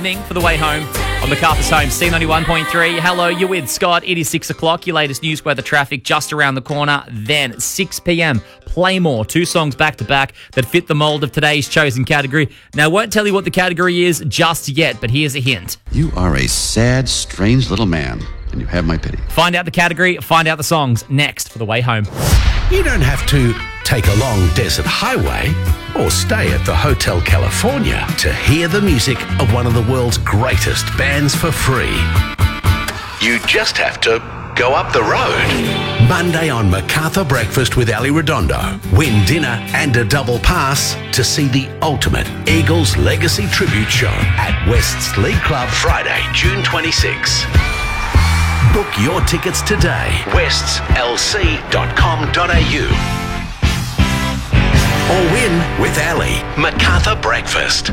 For the way home on MacArthur's Home, C91.3. Hello, you're with Scott. It is 6 o'clock. Your latest news weather traffic just around the corner. Then 6 p.m. Play more. 2 songs back to back that fit the mould of today's chosen category. Now, I won't tell you what the category is just yet, but here's a hint. You are a sad, strange little man, and you have my pity. Find out the category, find out the songs next for the way home. You don't have to take a long desert highway or stay at the Hotel California to hear the music of one of the world's greatest bands for free. You just have to go up the road. Monday on MacArthur Breakfast with Ali Redondo. Win dinner and a double pass to see the ultimate Eagles Legacy Tribute Show at West's League Club Friday, June 26. Book your tickets today. westslc.com.au. Or win with Ali. MacArthur Breakfast.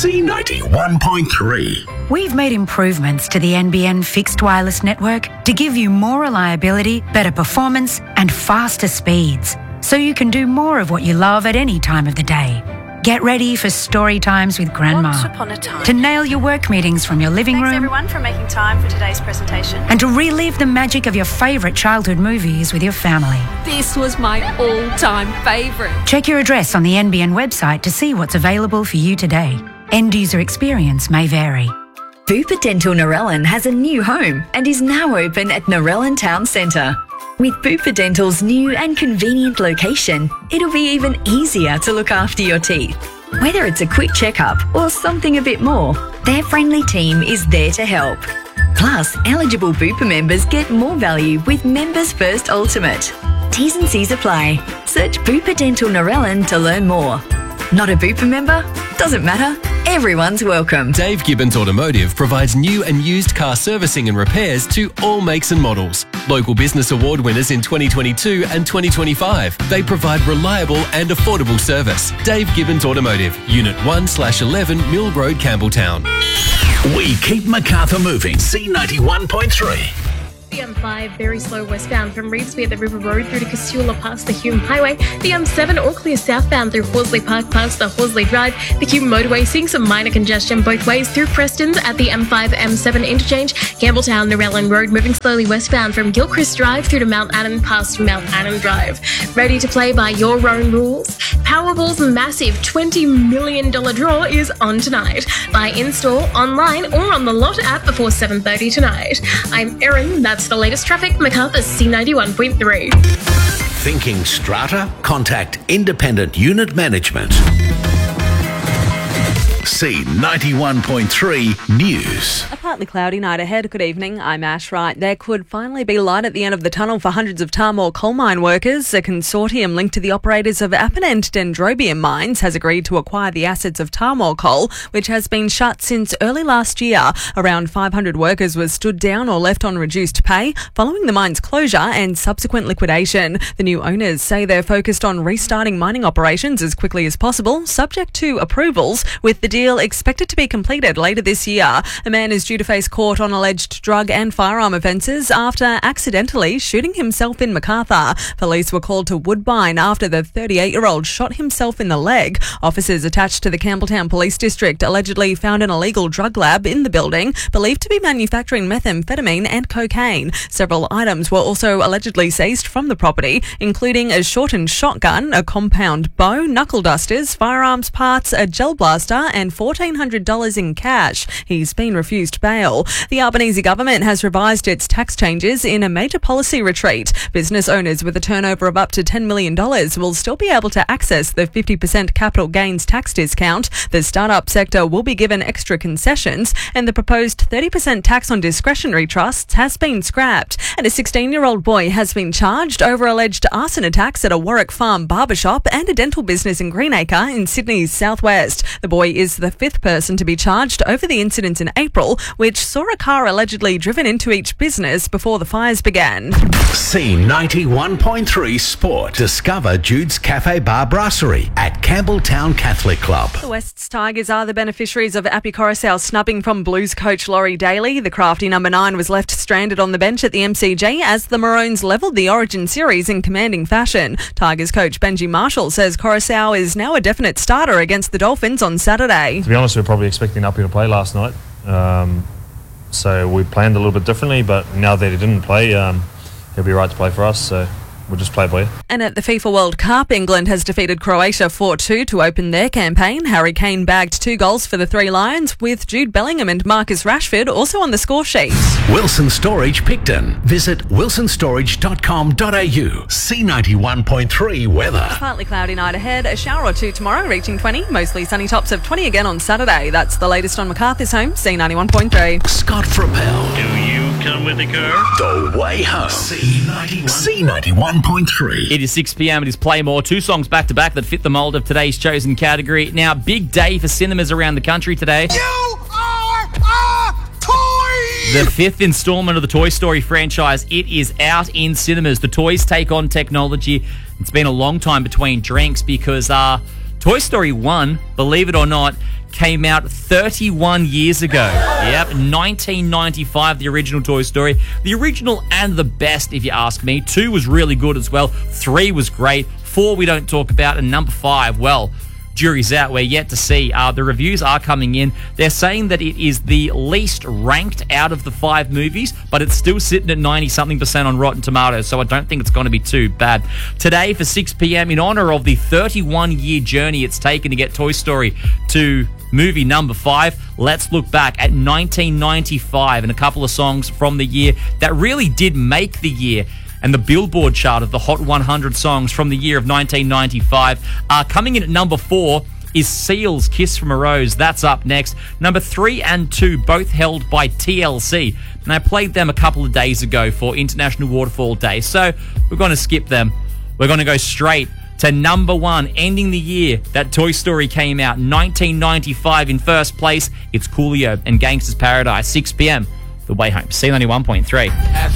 C91.3. We've made improvements to the NBN fixed wireless network to give you more reliability, better performance, and faster speeds, so you can do more of what you love at any time of the day. Get ready for story times with Grandma. Once upon a time. To nail your work meetings from your living Thanks room. everyone for making time for today's presentation. And to relive the magic of your favourite childhood movies with your family. This was my all-time favourite. Check your address on the NBN website to see what's available for you today. End user experience may vary. Bupa Dental Narellan has a new home and is now open at Narellan Town Centre. With Bupa Dental's new and convenient location, it'll be even easier to look after your teeth. Whether it's a quick checkup or something a bit more, their friendly team is there to help. Plus, eligible Bupa members get more value with Members First Ultimate. T's and C's apply. Search Bupa Dental Narellan to learn more. Not a Bupa member? Doesn't matter. Everyone's welcome. Dave Gibbons Automotive provides new and used car servicing and repairs to all makes and models. Local Business Award winners in 2022 and 2025. They provide reliable and affordable service. Dave Gibbons Automotive, Unit 1/11 Mill Road, Campbelltown. We keep MacArthur moving. C91.3. The M5 very slow westbound from Reevesby at the River Road through to Casula past the Hume Highway. The M7 all clear southbound through Horsley Park past the Horsley Drive. The Hume motorway seeing some minor congestion both ways through Preston's at the M5 M7 interchange. Campbelltown Narellan Road moving slowly westbound from Gilchrist Drive through to Mount Adam past Mount Adam Drive. Ready to play by your own rules? Powerball's massive $20 million draw is on tonight. Buy in-store, online or on the Lot app before 7:30 tonight. I'm Erin, that's the latest traffic, MacArthur's C91.3. Thinking strata? Contact Independent Unit Management. C91.3 News. A partly cloudy night ahead. Good evening. I'm Ash Wright. There could finally be light at the end of the tunnel for hundreds of Tahmoor coal mine workers. A consortium linked to the operators of Apponent Dendrobium mines has agreed to acquire the assets of Tahmoor Coal, which has been shut since early last year. Around 500 workers were stood down or left on reduced pay following the mine's closure and subsequent liquidation. The new owners say they're focused on restarting mining operations as quickly as possible, subject to approvals, with the deal expected to be completed later this year. A man is due to face court on alleged drug and firearm offences after accidentally shooting himself in MacArthur. Police were called to Woodbine after the 38-year-old shot himself in the leg. Officers attached to the Campbelltown Police District allegedly found an illegal drug lab in the building, believed to be manufacturing methamphetamine and cocaine. Several items were also allegedly seized from the property, including a shortened shotgun, a compound bow, knuckle dusters, firearms parts, a gel blaster and $1,400 in cash. He's been refused bail. The Albanese government has revised its tax changes in a major policy retreat. Business owners with a turnover of up to $10 million will still be able to access the 50% capital gains tax discount. The startup sector will be given extra concessions, and the proposed 30% tax on discretionary trusts has been scrapped. And a 16-year-old boy has been charged over alleged arson attacks at a Warwick Farm barbershop and a dental business in Greenacre in Sydney's southwest. The boy is the fifth person to be charged over the incident in April, which saw a car allegedly driven into each business before the fires began. C91.3 Sport. Discover Jude's Cafe Bar Brasserie at Campbelltown Catholic Club. The Wests Tigers are the beneficiaries of Appy Coruscant snubbing from Blues coach Laurie Daly. The crafty number 9 was left stranded on the bench at the MCG as the Maroons levelled the Origin series in commanding fashion. Tigers coach Benji Marshall says Coruscant is now a definite starter against the Dolphins on Saturday. To be honest, we were probably expecting Appy to play last night. So we planned a little bit differently, but now that he didn't play, he'll be right to play for us, so we'll just play by ear. And at the FIFA World Cup, England has defeated Croatia 4-2 to open their campaign. Harry Kane bagged 2 goals for the Three Lions, with Jude Bellingham and Marcus Rashford also on the score sheet. Wilson Storage Picton. Visit wilsonstorage.com.au. C91.3 weather. Partly cloudy night ahead, a shower or two tomorrow, reaching 20. Mostly sunny tops of 20 again on Saturday. That's the latest on MacArthur's Home, C91.3. Scott Frappel. Do you come with the car? The way home. C91.3. It is 6 p.m. It is Play More. 2 songs back to back that fit the mould of today's chosen category. Now, big day for cinemas around the country today. You are a toy! The 5th installment of the Toy Story franchise. It is out in cinemas. The toys take on technology. It's been a long time between drinks because Toy Story 1, believe it or not, came out 31 years ago. Yep, 1995, the original Toy Story. The original and the best, if you ask me. 2 was really good as well. 3 was great. 4 we don't talk about. And number 5, well, jury's out. We're yet to see. The reviews are coming in. They're saying that it is the least ranked out of the 5 movies, but it's still sitting at 90-something% on Rotten Tomatoes, so I don't think it's going to be too bad. Today for 6 p.m, in honour of the 31-year journey it's taken to get Toy Story to movie number 5, let's look back at 1995 and a couple of songs from the year that really did make the year. And the Billboard chart of the Hot 100 songs from the year of 1995. Coming in at number 4 is Seal's Kiss from a Rose. That's up next. Number 3 and 2, both held by TLC. And I played them a couple of days ago for International Waterfall Day. So we're going to skip them. We're going to go straight to number 1, ending the year that Toy Story came out, 1995. In first place, it's Coolio and Gangsta's Paradise, 6 p.m. The way home, C91.3.